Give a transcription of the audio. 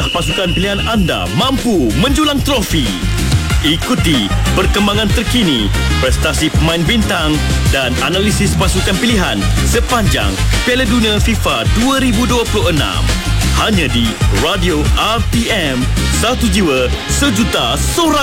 pasukan pilihan anda mampu menjulang trofi. Ikuti perkembangan terkini, prestasi pemain bintang dan analisis pasukan pilihan sepanjang Piala Dunia FIFA 2026. Hanya di Radio RTM, satu jiwa, sejuta sorak.